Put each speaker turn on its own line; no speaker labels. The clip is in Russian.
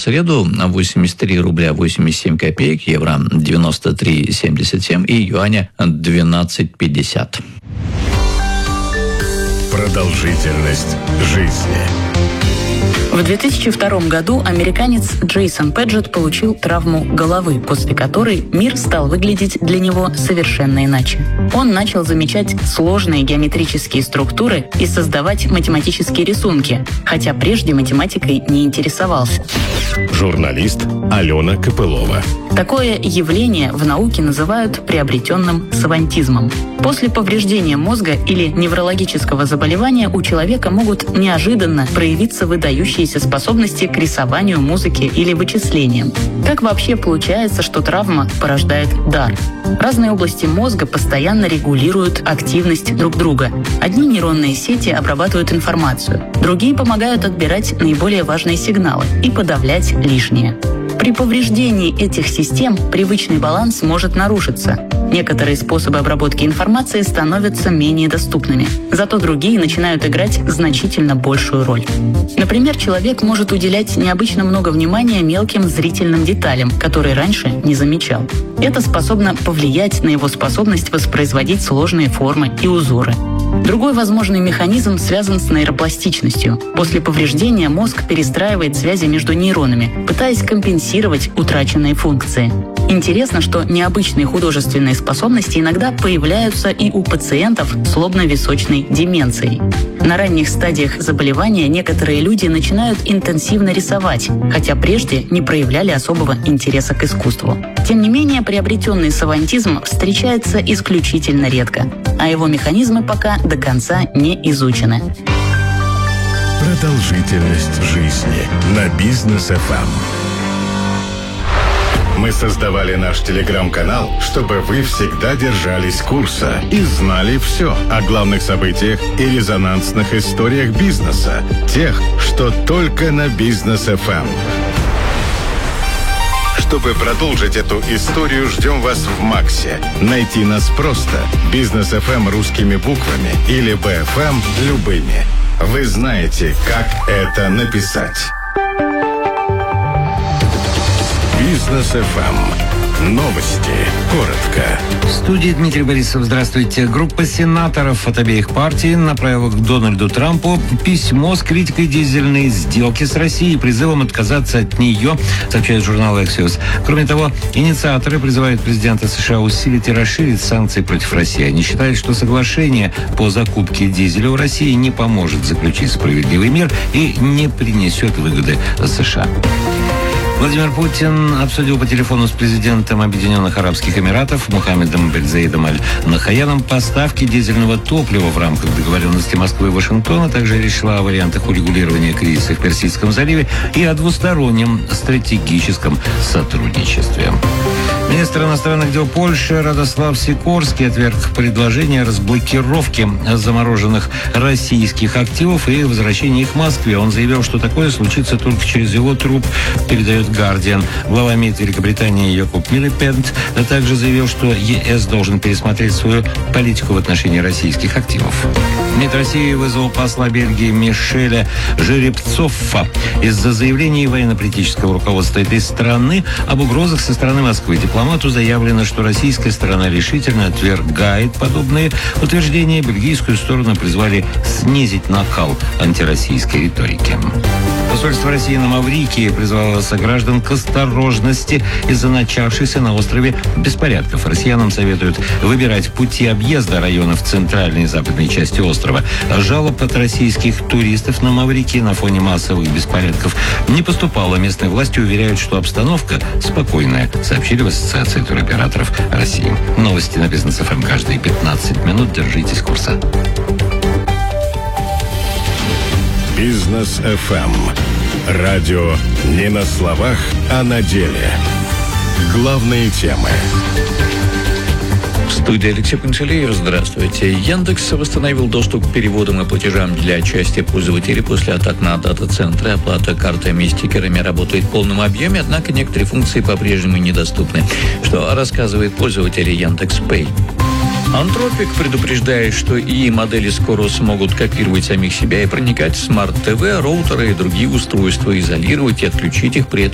среду 83 рубля 87 копеек, евро 93,77 и юаня 12,50.
Продолжительность жизни.
В 2002 году американец Джейсон Пэджетт получил травму головы, после которой мир стал выглядеть для него совершенно иначе. Он начал замечать сложные геометрические структуры и создавать математические рисунки, хотя прежде математикой не интересовался.
Журналист Алена Копылова.
Такое явление в науке называют приобретенным савантизмом. После повреждения мозга или неврологического заболевания у человека могут неожиданно проявиться выдающиеся способности к рисованию, музыке или вычислениям. Как вообще получается, что травма порождает дар? Разные области мозга постоянно регулируют активность друг друга. Одни нейронные сети обрабатывают информацию, другие помогают отбирать наиболее важные сигналы и подавлять лишнее. При повреждении этих систем привычный баланс может нарушиться. Некоторые способы обработки информации становятся менее доступными, зато другие начинают играть значительно большую роль. Например, человек может уделять необычно много внимания мелким зрительным деталям, которые раньше не замечал. Это способно повлиять на его способность воспроизводить сложные формы и узоры. Другой возможный механизм связан с нейропластичностью. После повреждения мозг перестраивает связи между нейронами, пытаясь компенсировать утраченные функции. Интересно, что необычные художественные способности иногда появляются и у пациентов с лобно-височной деменцией. На ранних стадиях заболевания некоторые люди начинают интенсивно рисовать, хотя прежде не проявляли особого интереса к искусству. Тем не менее, приобретенный савантизм встречается исключительно редко, а его механизмы пока до конца не изучены.
Продолжительность жизни на Бизнес ФМ. Мы создавали наш телеграм-канал, чтобы вы всегда держались курса и знали все о главных событиях и резонансных историях бизнеса, тех, что только на Бизнес ФМ. Чтобы продолжить эту историю, ждем вас в Максе. Найти нас просто. Бизнес ФМ русскими буквами или БФМ любыми. Вы знаете, как это написать. Бизнес ФМ. Новости. Коротко.
В студии Дмитрий Борисов. Здравствуйте. Группа сенаторов от обеих партий направила к Дональду Трампу письмо с критикой дизельной сделки с Россией и призывом отказаться от нее, сообщает журнал Axios. Кроме того, инициаторы призывают президента США усилить и расширить санкции против России. Они считают, что соглашение по закупке дизеля у России не поможет заключить справедливый мир и не принесет выгоды США. Владимир Путин обсудил по телефону с президентом Объединенных Арабских Эмиратов Мухаммедом бен Заидом Аль-Нахаяном поставки дизельного топлива в рамках договоренности Москвы и Вашингтона. Также речь шла о вариантах урегулирования кризиса в Персидском заливе и о двустороннем стратегическом сотрудничестве. Министр иностранных дел Польши Радослав Сикорский отверг предложение о разблокировке замороженных российских активов и возвращении их в Москве. Он заявил, что такое случится только через его труп, передает «Гардиан». Глава МИД Великобритании Якоб Милипед также заявил, что ЕС должен пересмотреть свою политику в отношении российских активов. МИД России вызвал посла Бельгии Мишеля Жеребцова из-за заявлений военно-политического руководства этой страны об угрозах со стороны Москвы. Дипломату заявлено, что российская сторона решительно отвергает подобные утверждения. Бельгийскую сторону призвали снизить накал антироссийской риторики. Посольство России на Маврикии призвало сограждан к осторожности из-за начавшихся на острове беспорядков. Россиянам советуют выбирать пути объезда районов центральной и западной части острова. Жалоб от российских туристов на Маврикии на фоне массовых беспорядков не поступало. Местные власти уверяют, что обстановка спокойная, сообщили в Ассоциации туроператоров России. Новости на Бизнес ФМ каждые 15 минут. Держитесь курса.
Бизнес ФМ. Радио не на словах, а на деле. Главные темы.
В студии Алексей Панчалеев. Здравствуйте. Яндекс восстановил доступ к переводам и платежам для части пользователей после атак на дата-центры. Оплата картами и стикерами работает в полном объеме, однако некоторые функции по-прежнему недоступны, что рассказывает пользователь Яндекс.Пэй. Антропик предупреждает, что ИИ-модели скоро смогут копировать самих себя и проникать в смарт-ТВ, роутеры и другие устройства, изолировать и отключить их при этом